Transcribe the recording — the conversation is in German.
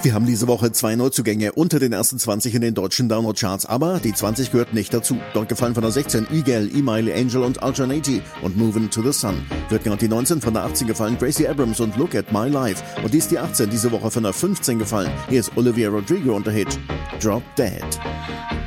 Wir haben diese Woche 2 Neuzugänge unter den ersten 20 in den deutschen Download-Charts, aber die 20 gehört nicht dazu. Dort gefallen von der 16 Igel, Emile, Angel und Alternati und Moving to the Sun. Wird gerade die 19 von der 18 gefallen, Gracie Abrams und Look at My Life. Und die ist die 18 diese Woche von der 15 gefallen. Hier ist Olivia Rodrigo und der Hit Drop Dead.